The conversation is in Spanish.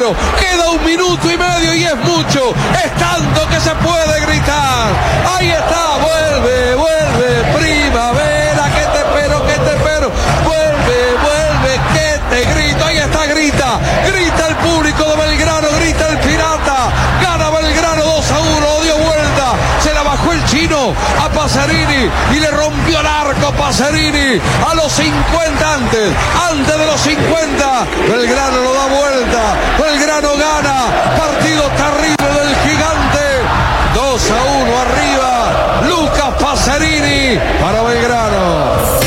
0. Queda 1 minuto y medio y es mucho. Es tanto que se puede gritar. Ahí está, vuelve, primavera, que te espero. Vuelve, que te grito. Ahí está, grita el público de Belgrano, grita el Pirata. Gana Belgrano 2-1, dio vuelta. Se la bajó el chino a Pacerini y le rompió el arco Pacerini a los 50 antes de los 50. Belgrano lo da vuelta.